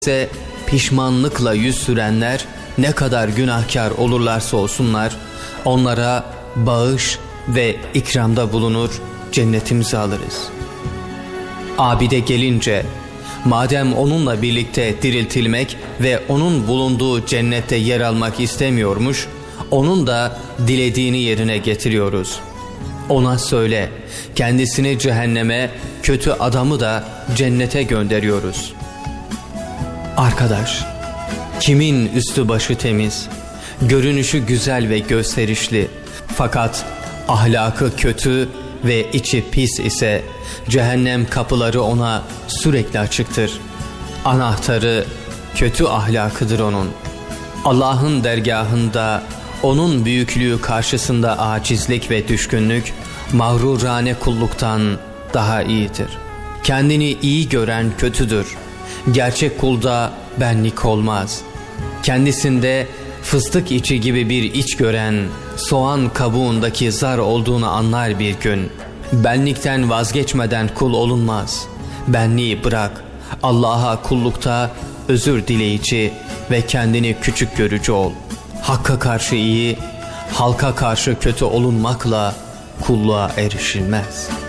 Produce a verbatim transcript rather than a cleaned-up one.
ise pişmanlıkla yüz sürenler ne kadar günahkar olurlarsa olsunlar onlara bağış ve ikramda bulunur, cennetimizi alırız. Abide gelince madem onunla birlikte diriltilmek ve onun bulunduğu cennette yer almak istemiyormuş, onun da dilediğini yerine getiriyoruz. Ona söyle, kendisini cehenneme, kötü adamı da cennete gönderiyoruz. Arkadaş, kimin üstü başı temiz, görünüşü güzel ve gösterişli fakat ahlakı kötü ve içi pis ise cehennem kapıları ona sürekli açıktır. Anahtarı kötü ahlakıdır onun. Allah'ın dergahında onun büyüklüğü karşısında acizlik ve düşkünlük mağrurane kulluktan daha iyidir. Kendini iyi gören kötüdür. Gerçek kulda benlik olmaz. Kendisinde fıstık içi gibi bir iç gören soğan kabuğundaki zar olduğunu anlar bir gün. Benlikten vazgeçmeden kul olunmaz. Benliği bırak. Allah'a kullukta özür dileyici ve kendini küçük görücü ol. Hakka karşı iyi, halka karşı kötü olunmakla kulluğa erişilmez.